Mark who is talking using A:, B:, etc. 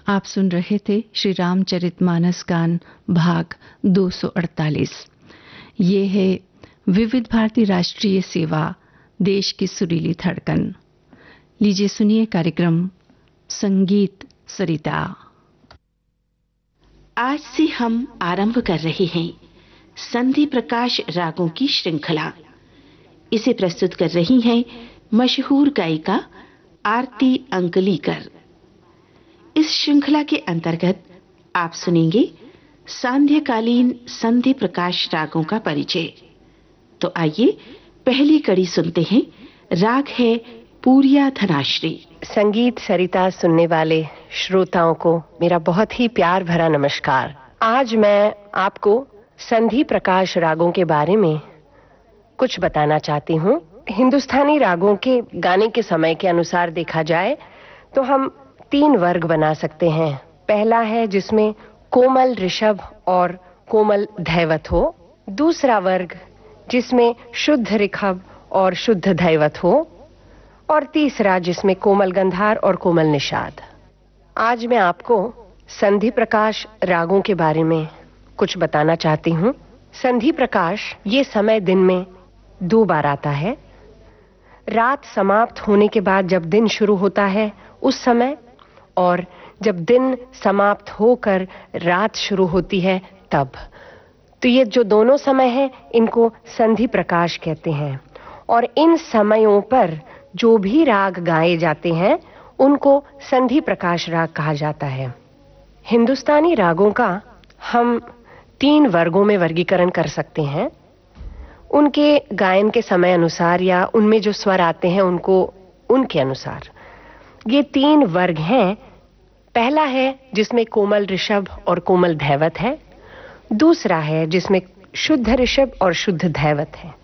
A: आप सुन रहे थे श्री रामचरितमानस गान भाग 248। ये है विविध भारती राष्ट्रीय सेवा, देश की सुरीली धड़कन। लीजिए सुनिए कार्यक्रम संगीत सरिता।
B: आज से हम आरंभ कर रहे हैं संधि प्रकाश रागों की श्रृंखला। इसे प्रस्तुत कर रही हैं मशहूर गायिका आरती अंकलीकर। इस श्रृंखला के अंतर्गत आप सुनेंगे सांध्यकालीन संधि प्रकाश रागों का परिचय। तो आइए पहली कड़ी सुनते हैं। राग है पूरिया धनाश्री।
C: संगीत सरिता सुनने वाले श्रोताओं को मेरा बहुत ही प्यार भरा नमस्कार। आज मैं आपको संधि प्रकाश रागों के बारे में कुछ बताना चाहती हूँ। हिंदुस्तानी रागों के गाने के समय के अनुसार देखा जाए तो हम 3 वर्ग बना सकते हैं। पहला है जिसमें कोमल ऋषभ और कोमल धैवत हो। दूसरा वर्ग जिसमें शुद्ध ऋषभ और शुद्ध धैवत हो, और तीसरा जिसमें कोमल गंधार और कोमल निषाद। आज मैं आपको संधि प्रकाश रागों के बारे में कुछ बताना चाहती हूँ। संधि प्रकाश ये समय दिन में 2 बार आता है। रात समाप्त होने के बाद जब दिन शुरू होता है उस समय, और जब दिन समाप्त होकर रात शुरू होती है तब। तो ये जो दोनों समय हैं इनको संधि प्रकाश कहते हैं। और इन समयों पर जो भी राग गाए जाते हैं उनको संधि प्रकाश राग कहा जाता है। हिंदुस्तानी रागों का हम 3 वर्गों में वर्गीकरण कर सकते हैं, उनके गायन के समय अनुसार या उनमें जो स्वर आते हैं उनको उनके अनुसार। ये 3 वर्ग हैं। पहला है जिसमें कोमल ऋषभ और कोमल धैवत है। दूसरा है जिसमें शुद्ध ऋषभ और शुद्ध धैवत है।